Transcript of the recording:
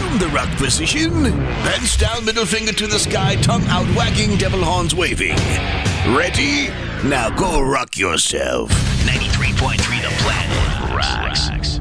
Assume the rock position. Pants down, middle finger to the sky, tongue out wagging, devil horns waving. Ready? Now go rock yourself. 93.3 The Planet rocks.